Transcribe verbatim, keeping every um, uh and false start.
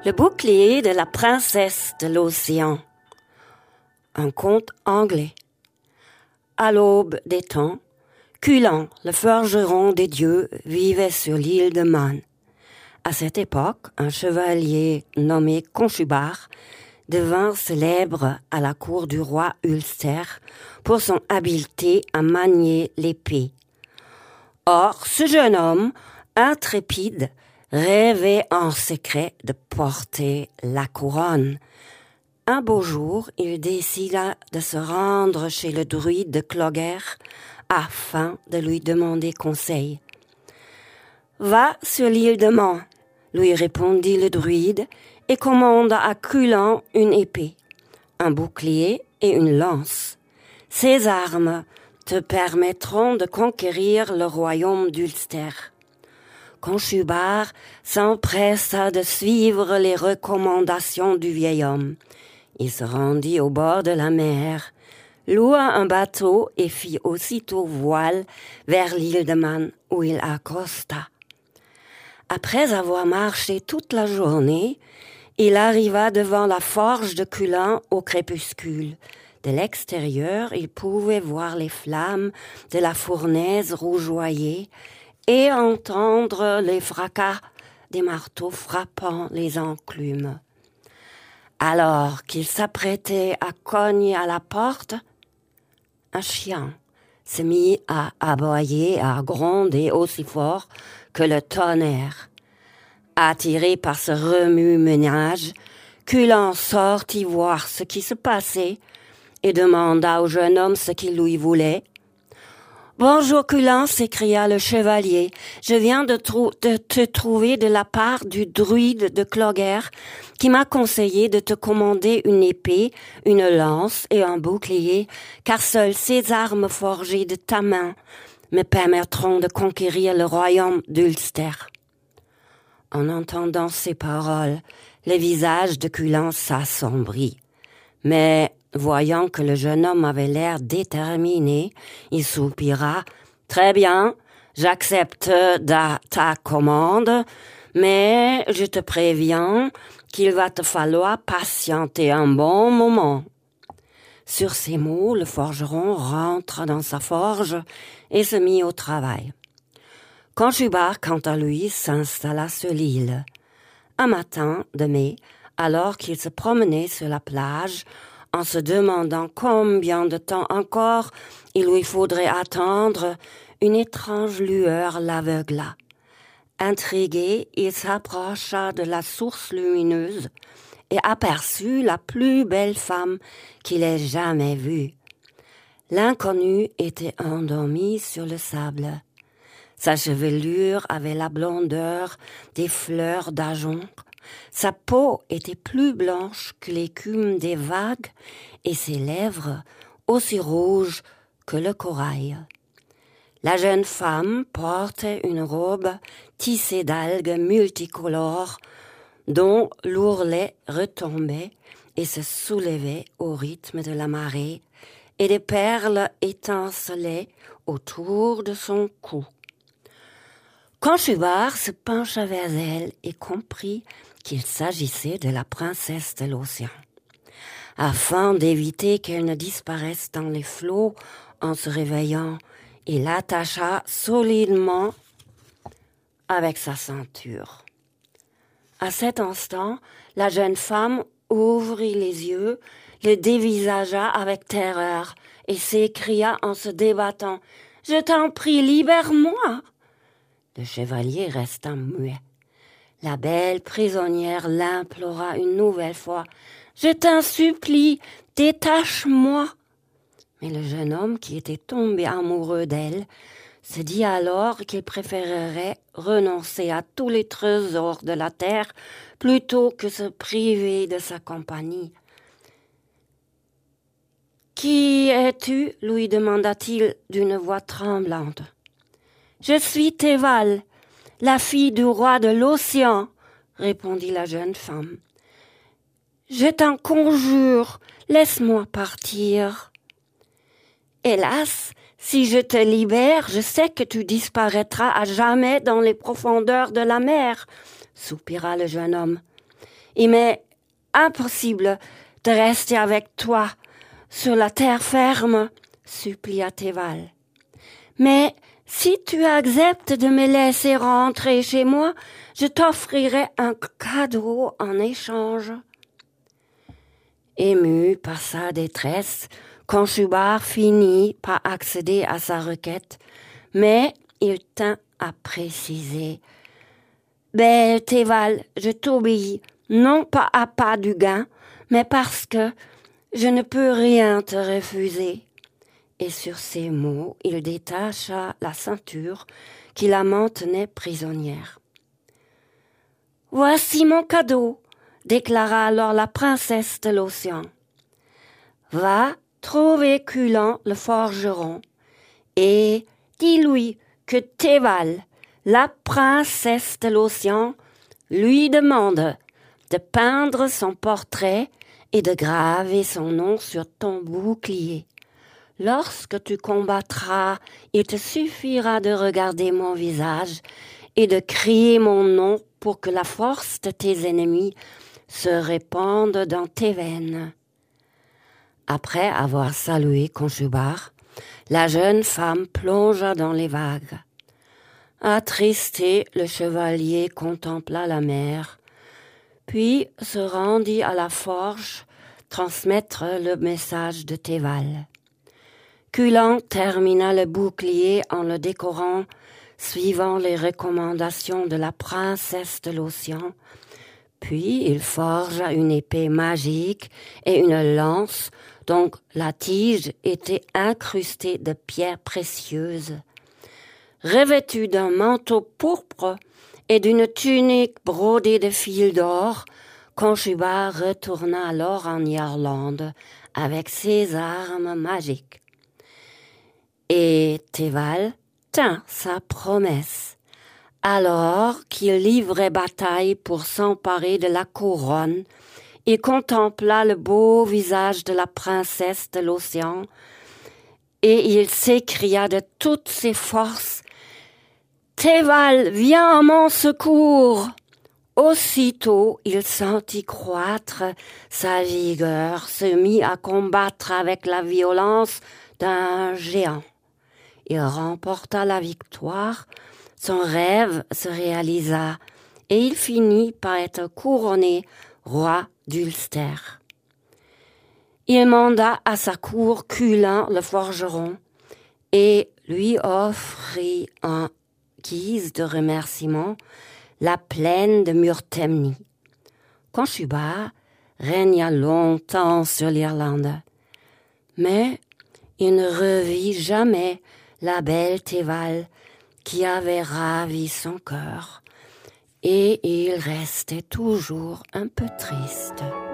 Le bouclier de la princesse de l'océan. Un conte anglais. À l'aube des temps, Culan, le forgeron des dieux, vivait sur l'île de Man. À cette époque, un chevalier nommé Conchubar devint célèbre à la cour du roi Ulster pour son habileté à manier l'épée. Or, ce jeune homme, intrépide, rêvait en secret de porter la couronne. Un beau jour, il décida de se rendre chez le druide de Clogher afin de lui demander conseil. « Va sur l'île de Man », lui répondit le druide, et commanda à Culan une épée, un bouclier et une lance. Ces armes te permettront de conquérir le royaume d'Ulster. Conchubar s'empressa de suivre les recommandations du vieil homme. Il se rendit au bord de la mer, loua un bateau et fit aussitôt voile vers l'île de Man où il accosta. Après avoir marché toute la journée, il arriva devant la forge de Culan au crépuscule. De l'extérieur, il pouvait voir les flammes de la fournaise rougeoyer et entendre les fracas des marteaux frappant les enclumes. Alors qu'il s'apprêtait à cogner à la porte, un chien se mit à aboyer, à gronder aussi fort que le tonnerre. Attiré par ce remue-ménage, Culan sortit voir ce qui se passait et demanda au jeune homme ce qu'il lui voulait. « Bonjour Culan » s'écria le chevalier, « je viens de, trou- de te trouver de la part du druide de Clogher qui m'a conseillé de te commander une épée, une lance et un bouclier, car seules ces armes forgées de ta main me permettront de conquérir le royaume d'Ulster. » En entendant ces paroles, le visage de Culan s'assombrit. Mais, voyant que le jeune homme avait l'air déterminé, il soupira. « Très bien, j'accepte da, ta commande, mais je te préviens qu'il va te falloir patienter un bon moment. » Sur ces mots, le forgeron rentra dans sa forge et se mit au travail. Conchubar, quant à lui, s'installa sur l'île. Un matin de mai, alors qu'il se promenait sur la plage, en se demandant combien de temps encore il lui faudrait attendre, une étrange lueur l'aveugla. Intrigué, il s'approcha de la source lumineuse et aperçut la plus belle femme qu'il ait jamais vue. L'inconnue était endormie sur le sable. Sa chevelure avait la blondeur des fleurs d'ajonc. Sa peau était plus blanche que l'écume des vagues et ses lèvres aussi rouges que le corail. La jeune femme portait une robe tissée d'algues multicolores dont l'ourlet retombait et se soulevait au rythme de la marée, et des perles étincelaient autour de son cou. Conchubar se pencha vers elle et comprit qu'il s'agissait de la princesse de l'océan. Afin d'éviter qu'elle ne disparaisse dans les flots en se réveillant, il l'attacha solidement avec sa ceinture. À cet instant, la jeune femme ouvrit les yeux, le dévisagea avec terreur et s'écria en se débattant « Je t'en prie, libère-moi !» Le chevalier resta muet. La belle prisonnière l'implora une nouvelle fois. « Je t'en supplie, détache-moi !» Mais le jeune homme, qui était tombé amoureux d'elle, se dit alors qu'il préférerait renoncer à tous les trésors de la terre plutôt que se priver de sa compagnie. « Qui es-tu » lui demanda-t-il d'une voix tremblante. « Je suis Théval, la fille du roi de l'océan, » répondit la jeune femme. « Je t'en conjure, laisse-moi partir. » « Hélas, si je te libère, je sais que tu disparaîtras à jamais dans les profondeurs de la mer, » soupira le jeune homme. Il m'est impossible de rester avec toi sur la terre ferme, supplia Théval. Mais si tu acceptes de me laisser rentrer chez moi, je t'offrirai un cadeau en échange. Ému par sa détresse, Conchubar finit par accéder à sa requête, mais il tint à préciser. « Belle Théval, je t'obéis, non pas à pas du gain, mais parce que je ne peux rien te refuser. » Et sur ces mots, il détacha la ceinture qui la maintenait prisonnière. « Voici mon cadeau, » déclara alors la princesse de l'océan. « Va trouver Culan le forgeron et dis-lui que Théval, la princesse de l'océan, lui demande de peindre son portrait et de graver son nom sur ton bouclier. Lorsque tu combattras, il te suffira de regarder mon visage et de crier mon nom pour que la force de tes ennemis se répande dans tes veines. » Après avoir salué Conchubar, la jeune femme plongea dans les vagues. Attristé, le chevalier contempla la mer, puis se rendit à la forge transmettre le message de Théval. Culan termina le bouclier en le décorant, suivant les recommandations de la princesse de l'océan, puis il forgea une épée magique et une lance dont la tige était incrustée de pierres précieuses. Revêtu d'un manteau pourpre et d'une tunique brodée de fils d'or, Conchubar retourna alors en Irlande avec ses armes magiques. Et Théval tint sa promesse. Alors qu'il livrait bataille pour s'emparer de la couronne, il contempla le beau visage de la princesse de l'océan et il s'écria de toutes ses forces « Théval, viens à mon secours !» Aussitôt, il sentit croître sa vigueur, se mit à combattre avec la violence d'un géant. Il remporta la victoire, son rêve se réalisa et il finit par être couronné roi d'Ulster. Il manda à sa cour Culan le forgeron et lui offrit en guise de remerciement la plaine de Muirtemni. Conchubar régna longtemps sur l'Irlande, mais il ne revit jamais la belle Théval qui avait ravi son cœur, et il restait toujours un peu triste.